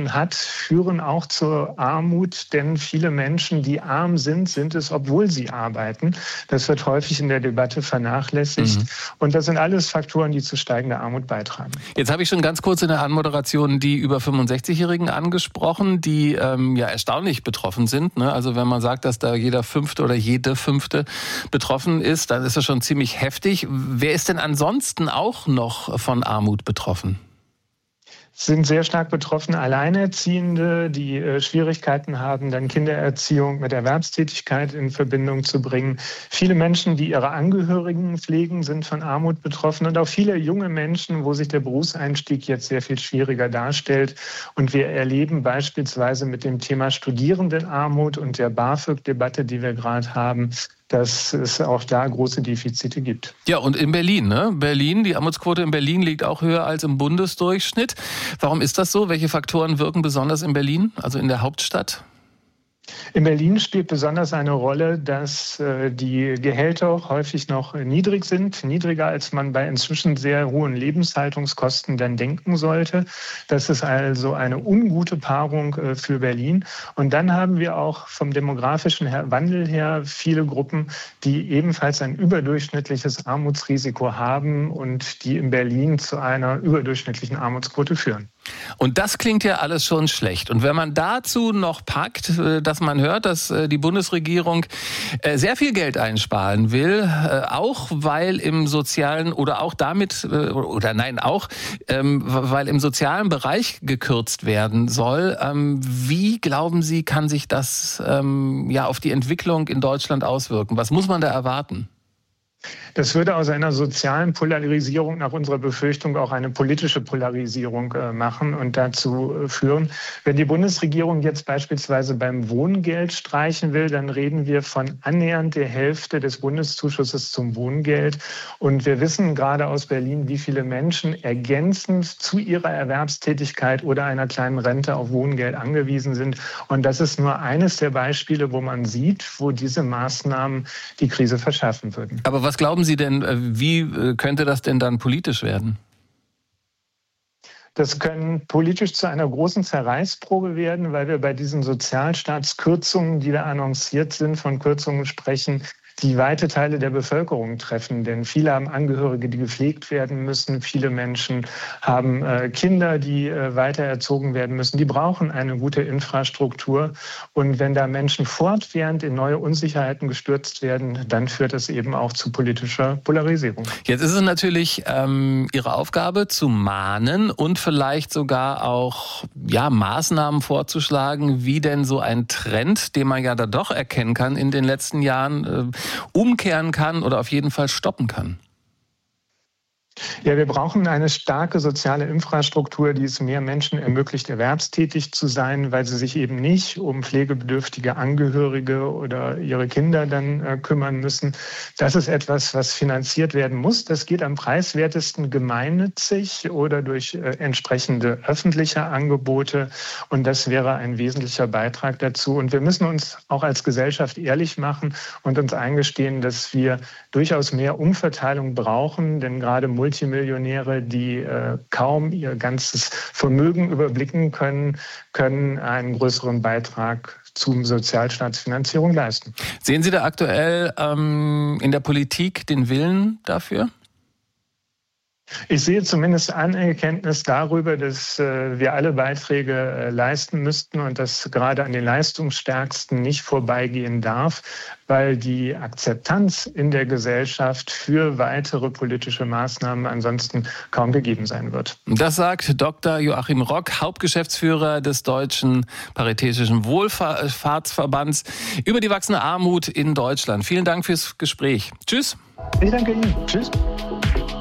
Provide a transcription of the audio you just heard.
Menschen hat, führen auch zur Armut. Denn viele Menschen, die arm sind, sind es, obwohl sie arbeiten. Das wird häufig in der Debatte vernachlässigt. Und das sind alles Faktoren, die zu steigender Armut beitragen. Jetzt habe ich schon ganz kurz in der Anmoderation die über 65-Jährigen angesprochen, die ja erstaunlich betroffen sind. Ne? Also wenn man sagt, dass da jeder Fünfte oder jede Fünfte betroffen ist, dann ist das schon ziemlich heftig. Wer ist denn ansonsten auch noch von Armut betroffen? Sind sehr stark betroffen Alleinerziehende, die Schwierigkeiten haben, dann Kindererziehung mit Erwerbstätigkeit in Verbindung zu bringen. Viele Menschen, die ihre Angehörigen pflegen, sind von Armut betroffen und auch viele junge Menschen, wo sich der Berufseinstieg jetzt sehr viel schwieriger darstellt. Und wir erleben beispielsweise mit dem Thema Studierendenarmut und der BAföG-Debatte, die wir gerade haben, dass es auch da große Defizite gibt. Ja, und in Berlin, ne? Die Armutsquote in Berlin liegt auch höher als im Bundesdurchschnitt. Warum ist das so? Welche Faktoren wirken besonders in Berlin, also in der Hauptstadt? In Berlin spielt besonders eine Rolle, dass die Gehälter häufig noch niedrig sind, niedriger als man bei inzwischen sehr hohen Lebenshaltungskosten dann denken sollte. Das ist also eine ungute Paarung für Berlin. Und dann haben wir auch vom demografischen Wandel her viele Gruppen, die ebenfalls ein überdurchschnittliches Armutsrisiko haben und die in Berlin zu einer überdurchschnittlichen Armutsquote führen. Und das klingt ja alles schon schlecht. Und wenn man dazu noch packt, dass man hört, dass die Bundesregierung sehr viel Geld einsparen will, auch weil im sozialen oder auch damit, weil im sozialen Bereich gekürzt werden soll. Wie, glauben Sie, kann sich das auf die Entwicklung in Deutschland auswirken? Was muss man da erwarten? Das würde aus einer sozialen Polarisierung nach unserer Befürchtung auch eine politische Polarisierung machen und dazu führen. Wenn die Bundesregierung jetzt beispielsweise beim Wohngeld streichen will, dann reden wir von annähernd der Hälfte des Bundeszuschusses zum Wohngeld. Und wir wissen gerade aus Berlin, wie viele Menschen ergänzend zu ihrer Erwerbstätigkeit oder einer kleinen Rente auf Wohngeld angewiesen sind. Und das ist nur eines der Beispiele, wo man sieht, wo diese Maßnahmen die Krise verschärfen würden. Aber was glauben Sie denn, wie könnte das denn dann politisch werden? Das können politisch zu einer großen Zerreißprobe werden, weil wir bei diesen Sozialstaatskürzungen, die da annonciert sind, von Kürzungen sprechen, die weite Teile der Bevölkerung treffen. Denn viele haben Angehörige, die gepflegt werden müssen. Viele Menschen haben Kinder, die weiter erzogen werden müssen. Die brauchen eine gute Infrastruktur. Und wenn da Menschen fortwährend in neue Unsicherheiten gestürzt werden, dann führt das eben auch zu politischer Polarisierung. Jetzt ist es natürlich Ihre Aufgabe zu mahnen und vielleicht sogar auch Maßnahmen vorzuschlagen, wie denn so ein Trend, den man ja da doch erkennen kann in den letzten Jahren, umkehren kann oder auf jeden Fall stoppen kann. Ja, wir brauchen eine starke soziale Infrastruktur, die es mehr Menschen ermöglicht, erwerbstätig zu sein, weil sie sich eben nicht um pflegebedürftige Angehörige oder ihre Kinder dann kümmern müssen. Das ist etwas, was finanziert werden muss. Das geht am preiswertesten gemeinnützig oder durch entsprechende öffentliche Angebote. Und das wäre ein wesentlicher Beitrag dazu. Und wir müssen uns auch als Gesellschaft ehrlich machen und uns eingestehen, dass wir durchaus mehr Umverteilung brauchen, denn gerade Multimillionäre, die kaum ihr ganzes Vermögen überblicken können, können einen größeren Beitrag zur Sozialstaatsfinanzierung leisten. Sehen Sie da aktuell in der Politik den Willen dafür? Ich sehe zumindest Anerkenntnis darüber, dass wir alle Beiträge leisten müssten und dass gerade an den Leistungsstärksten nicht vorbeigehen darf, weil die Akzeptanz in der Gesellschaft für weitere politische Maßnahmen ansonsten kaum gegeben sein wird. Das sagt Dr. Joachim Rock, Hauptgeschäftsführer des Deutschen Paritätischen Wohlfahrtsverbands, über die wachsende Armut in Deutschland. Vielen Dank fürs Gespräch. Tschüss. Ich danke Ihnen. Tschüss.